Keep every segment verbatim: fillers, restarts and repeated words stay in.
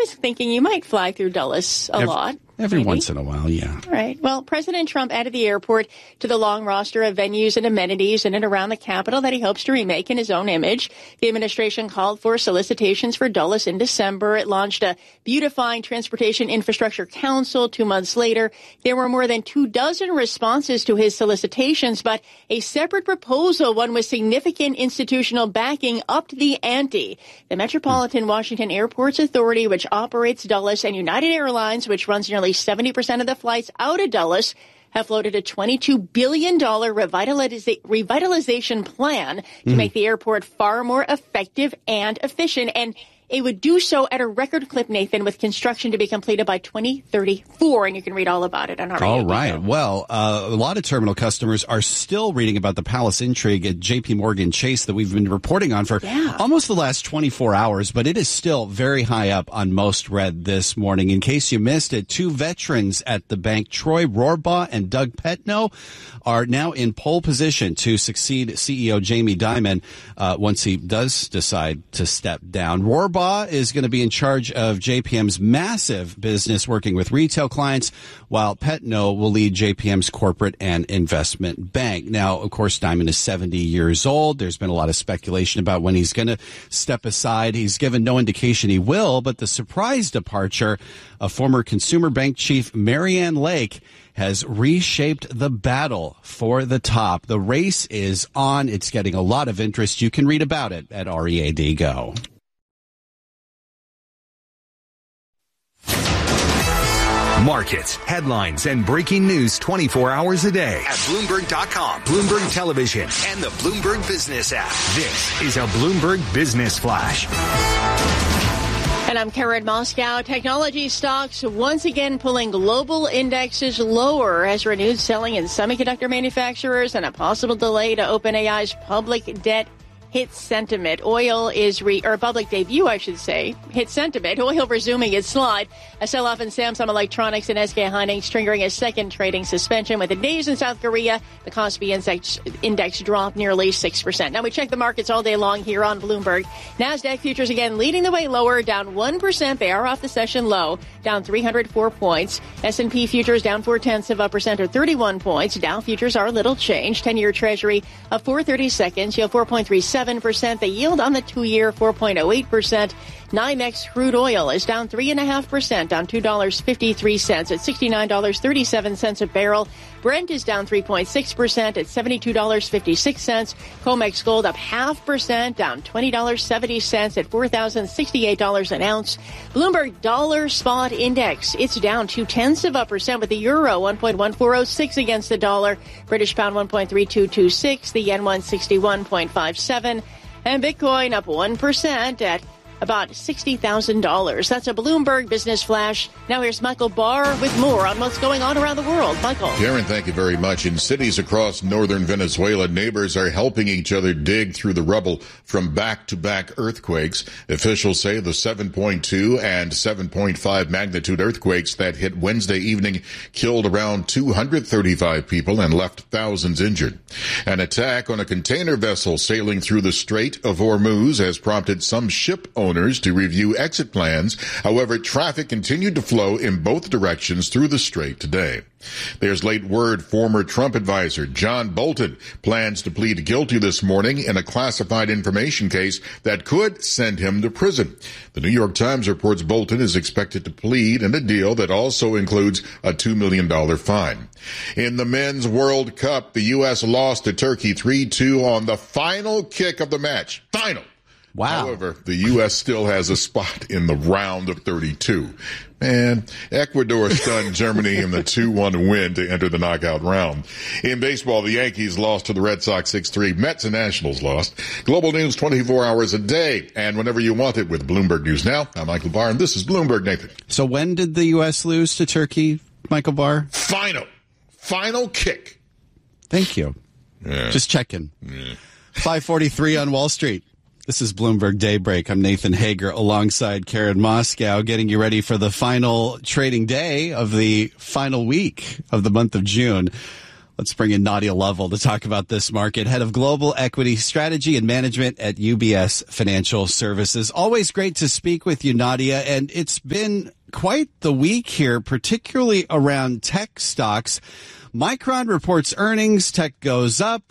was thinking you might fly through Dulles a every, lot. Every maybe. once in a while, yeah. All right. Well, President Trump added the airport to the long roster of venues and amenities in and around the capital that he hopes to remake in his own image. The administration called for solicitations for Dulles in December. It launched a Beautifying Transportation Infrastructure Council two months later. There were more than two dozen responses to his solicitations, but a separate proposal, one with significant institutional backing, upped the ante. The Metropolitan Washington Airports Authority, which operates Dulles, and United Airlines, which runs nearly seventy percent of the flights out of Dulles, have floated a twenty-two billion dollars revitaliza- revitalization plan to mm. make the airport far more effective and efficient. And it would do so at a record clip, Nathan, with construction to be completed by twenty thirty-four. And you can read all about it on our All right. Show. Well, uh, a lot of terminal customers are still reading about the Palace intrigue at J P Morgan Chase that we've been reporting on for yeah. almost the last twenty-four hours, but it is still very high up on most read this morning. In case you missed it, two veterans at the bank, Troy Rohrbaugh and Doug Petno, are now in pole position to succeed C E O Jamie Dimon uh, once he does decide to step down. Rohrbaugh is going to be in charge of J P M's massive business working with retail clients, while Petno will lead J P M's corporate and investment bank. Now, of course, Dimon is seventy years old. There's been a lot of speculation about when he's going to step aside. He's given no indication he will, but the surprise departure of former consumer bank chief Marianne Lake has reshaped the battle for the top. The race is on. It's getting a lot of interest. You can read about it at R E A D Go. Markets, headlines, and breaking news twenty-four hours a day at Bloomberg dot com, Bloomberg Television, and the Bloomberg Business app. This is a Bloomberg Business Flash. And I'm Karen Moscow. Technology stocks once again pulling global indexes lower as renewed selling in semiconductor manufacturers and a possible delay to OpenAI's public debt hit sentiment. Oil is re, or public debut, I should say, hit sentiment. Oil resuming its slide. A sell-off in Samsung Electronics and S K Hynix triggering a second trading suspension. With the days in South Korea, the Kospi index, index dropped nearly six percent. Now we check the markets all day long here on Bloomberg. NASDAQ futures again leading the way lower, down one percent. They are off the session low, down three hundred four points. S and P futures down four-tenths of a percent or thirty-one points. Dow futures are little changed. ten-year Treasury of four thirty-seconds, yield four point three seven percent. The yield on the two-year four point oh eight percent. NYMEX crude oil is down three point five percent, down two dollars and fifty-three cents at sixty-nine dollars and thirty-seven cents a barrel. Brent is down three point six percent at seventy-two dollars and fifty-six cents. COMEX gold up half percent, down twenty dollars and seventy cents at four thousand sixty-eight dollars an ounce. Bloomberg Dollar Spot Index, it's down two-tenths of a percent with the euro one point one four oh six against the dollar. British pound one point three two two six, the yen one sixty-one point five seven, and Bitcoin up one percent at about sixty thousand dollars. That's a Bloomberg Business Flash. Now here's Michael Barr with more on what's going on around the world. Michael. Karen, thank you very much. In cities across northern Venezuela, neighbors are helping each other dig through the rubble from back-to-back earthquakes. Officials say the seven point two and seven point five magnitude earthquakes that hit Wednesday evening killed around two hundred thirty-five people and left thousands injured. An attack on a container vessel sailing through the Strait of Hormuz has prompted some ship owners owners to review exit plans. However, traffic continued to flow in both directions through the strait today. There's late word former Trump advisor John Bolton plans to plead guilty this morning in a classified information case that could send him to prison. The New York Times reports Bolton is expected to plead in a deal that also includes a two million dollars fine. In the Men's World Cup, the U S lost to Turkey three two on the final kick of the match. Final! Wow. However, the U S still has a spot in the round of thirty-two. Man, Ecuador stunned Germany in the two one win to enter the knockout round. In baseball, the Yankees lost to the Red Sox six three. Mets and Nationals lost. Global news twenty-four hours a day and whenever you want it with Bloomberg News Now. I'm Michael Barr, and this is Bloomberg Nathan. So when did the U S lose to Turkey, Michael Barr? Final. Final kick. Thank you. Yeah. Just checking. Yeah. five forty-three on Wall Street. This is Bloomberg Daybreak. I'm Nathan Hager alongside Karen Moscow, getting you ready for the final trading day of the final week of the month of June. Let's bring in Nadia Lovell to talk about this market, head of global equity strategy and management at U B S Financial Services. Always great to speak with you, Nadia. And it's been quite the week here, particularly around tech stocks. Micron reports earnings, tech goes up.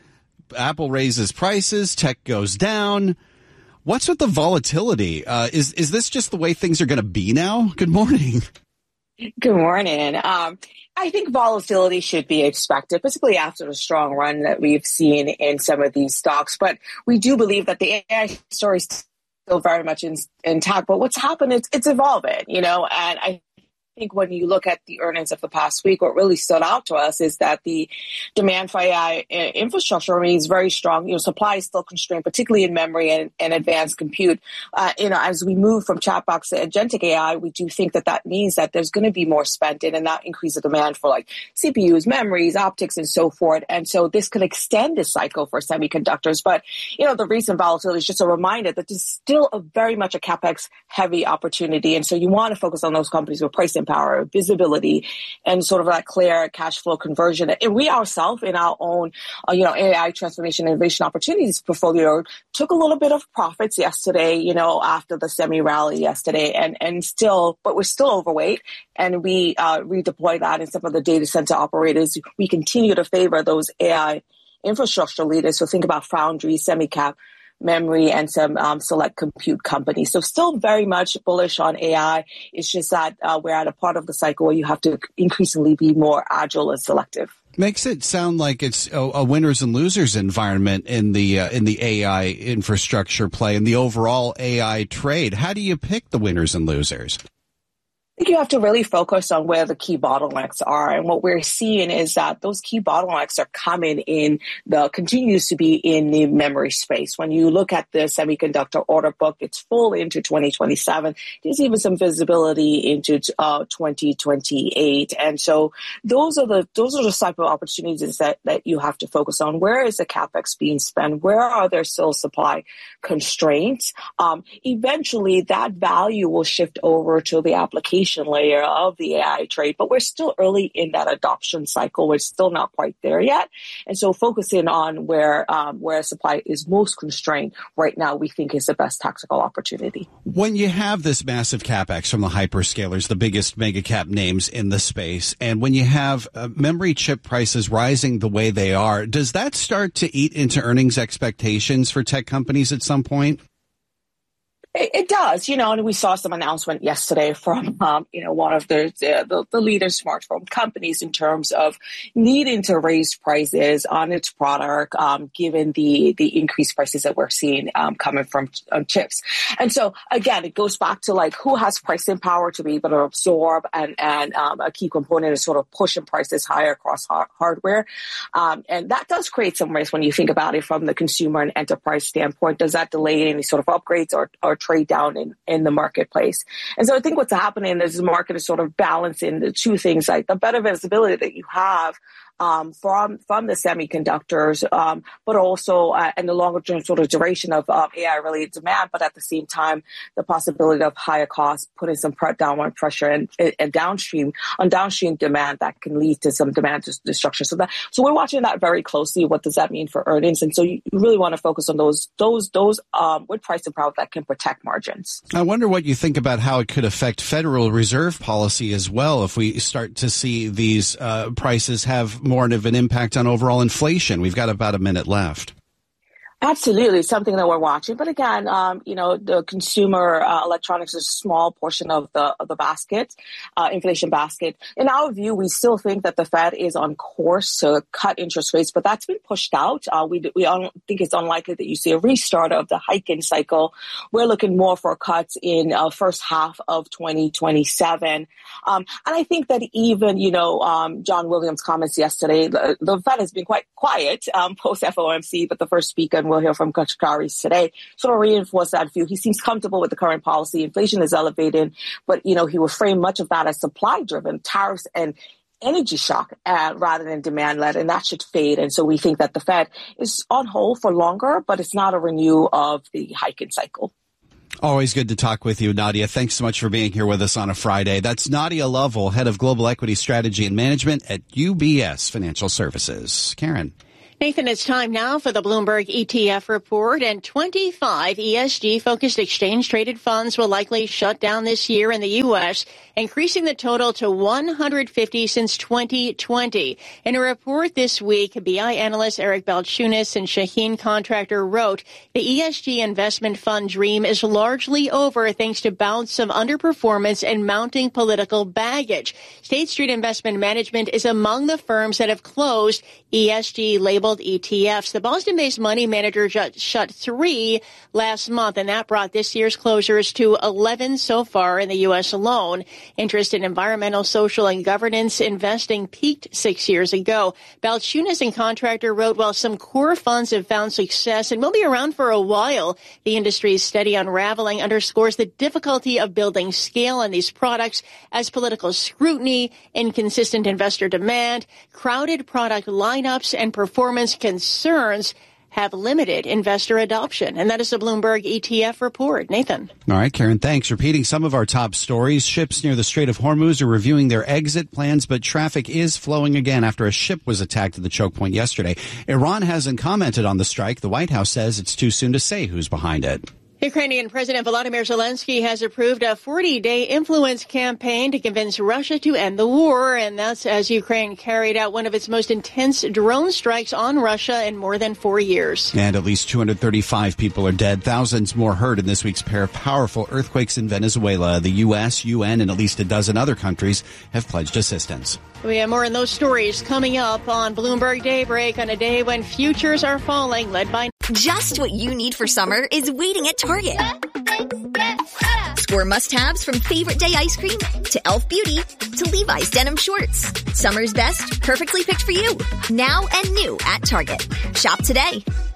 Apple raises prices, tech goes down. What's with the volatility? Uh, is, is this just the way things are going to be now? Good morning. Good morning. Um, I think volatility should be expected, particularly after the strong run that we've seen in some of these stocks. But we do believe that the A I story is still very much in, intact. But what's happened, it's, it's evolving, you know, and I I think when you look at the earnings of the past week, what really stood out to us is that the demand for A I infrastructure remains very strong. You know, supply is still constrained, particularly in memory and, and advanced compute. Uh, you know, as we move from chatbots to agentic A I, we do think that that means that there's going to be more spent in, and that increases the demand for like C P Us, memories, optics, and so forth. And so this could extend the cycle for semiconductors. But, you know, the recent volatility is just a reminder that this is still a very much a CapEx heavy opportunity. And so you want to focus on those companies with pricing power, visibility, and sort of that clear cash flow conversion. And we ourselves in our own, uh, you know, A I transformation innovation opportunities portfolio took a little bit of profits yesterday, you know, after the semi rally yesterday, and and still, but we're still overweight, and we uh, redeploy that in some of the data center operators. We continue to favor those A I infrastructure leaders. So think about Foundry, Semicap, memory, and some um, select compute companies. So still very much bullish on A I. It's just that uh, we're at a part of the cycle where you have to increasingly be more agile and selective. Makes it sound like it's a, a winners and losers environment in the uh, in the A I infrastructure play and the overall A I trade. How do you pick the winners and losers? I think you have to really focus on where the key bottlenecks are. And what we're seeing is that those key bottlenecks are coming in the, continues to be in the memory space. When you look at the semiconductor order book, it's full into twenty twenty-seven. There's even some visibility into uh, twenty twenty-eight. And so those are the, those are the type of opportunities that, that you have to focus on. Where is the CapEx being spent? Where are there still supply constraints? Um, eventually that value will shift over to the application layer of the A I trade, but we're still early in that adoption cycle. We're still not quite there yet. And so focusing on where um, where supply is most constrained right now, we think is the best tactical opportunity. When you have this massive CapEx from the hyperscalers, the biggest mega cap names in the space, and when you have uh, memory chip prices rising the way they are, does that start to eat into earnings expectations for tech companies at some point? It does, you know, and we saw some announcement yesterday from, um, you know, one of the, the the leading smartphone companies in terms of needing to raise prices on its product, um, given the the increased prices that we're seeing um, coming from um, chips. And so, again, it goes back to like who has pricing power to be able to absorb, and and um, a key component is sort of pushing prices higher across hard- hardware, um, and that does create some risk when you think about it from the consumer and enterprise standpoint. Does that delay any sort of upgrades or or trade down in, in the marketplace? And so I think what's happening is the market is sort of balancing the two things, like the better visibility that you have um, from from the semiconductors, um, but also uh, and the longer term sort of duration of uh, A I related demand, but at the same time, the possibility of higher costs, putting some downward pressure and, and downstream on downstream demand that can lead to some demand destruction. So that so we're watching that very closely. What does that mean for earnings? And so you really want to focus on those those those um, with pricing power that can protect margins. I wonder what you think about how it could affect Federal Reserve policy as well if we start to see these uh, prices have more of an impact on overall inflation. We've got about a minute left. Absolutely, something that we're watching. But again, um, you know, the consumer uh, electronics is a small portion of the of the basket, uh, inflation basket. In our view, we still think that the Fed is on course to cut interest rates, but that's been pushed out. Uh, we we don't think it's unlikely that you see a restart of the hiking cycle. We're looking more for cuts in uh, first half of twenty twenty-seven. Um, and I think that even, you know, um, John Williams' comments yesterday, the, the Fed has been quite quiet um, post F O M C, but the first speaker, we'll hear from Kashkaris today, sort of reinforce that view. He seems comfortable with the current policy. Inflation is elevated, but, you know, he will frame much of that as supply-driven, tariffs and energy shock uh, rather than demand-led, and that should fade. And so we think that the Fed is on hold for longer, but it's not a renew of the hiking cycle. Always good to talk with you, Nadia. Thanks so much for being here with us on a Friday. That's Nadia Lovell, Head of Global Equity Strategy and Management at U B S Financial Services. Karen. Nathan, it's time now for the Bloomberg E T F report, and twenty-five E S G-focused exchange-traded funds will likely shut down this year in the U S, increasing the total to one hundred fifty since twenty twenty. In a report this week, B I analysts Eric Balchunas and Shaheen Contractor wrote, the E S G investment fund dream is largely over thanks to bouts of underperformance and mounting political baggage. State Street Investment Management is among the firms that have closed E S G-labeled E T Fs. The Boston-based money manager just shut three last month, and that brought this year's closures to eleven so far in the U S alone. Interest in environmental, social, and governance investing peaked six years ago. Balchunas and Contractor wrote, while some core funds have found success and will be around for a while, the industry's steady unraveling underscores the difficulty of building scale in these products as political scrutiny, inconsistent investor demand, crowded product lineups, and performance concerns have limited investor adoption. And that is the Bloomberg E T F report. Nathan. All right, Karen, thanks. Repeating some of our top stories. Ships near the Strait of Hormuz are reviewing their exit plans, but traffic is flowing again after a ship was attacked at the choke point yesterday. Iran hasn't commented on the strike. The White House says it's too soon to say who's behind it. Ukrainian President Volodymyr Zelensky has approved a forty-day influence campaign to convince Russia to end the war, and that's as Ukraine carried out one of its most intense drone strikes on Russia in more than four years. And at least two hundred thirty-five people are dead, thousands more hurt in this week's pair of powerful earthquakes in Venezuela. The U S, U N, and at least a dozen other countries have pledged assistance. We have more on those stories coming up on Bloomberg Daybreak on a day when futures are falling, led by... Just what you need for summer is waiting at Target. Score must-haves from favorite day ice cream to e l f beauty to Levi's denim shorts. Summer's best, perfectly picked for you. Now and new at Target. Shop today.